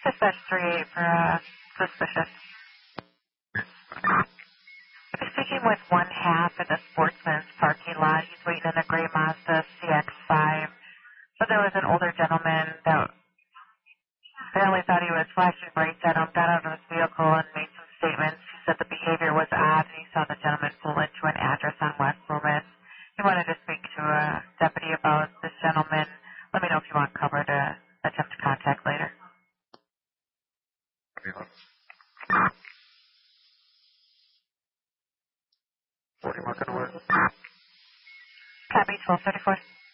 Dispatch 38 for suspicious. I'll be speaking with one half at the Sportsman's parking lot. He's waiting in a gray Mazda CX-5. But there was an older gentleman that apparently thought he was flashing brights at him, got out of his vehicle and made some statements. He said the behavior was odd, and he saw the gentleman pull into an address on West Loomis. He wanted to speak to a deputy about this gentleman. Let me know if you want cover to attempt to contact later. 40 mark on the word. Copy 1234.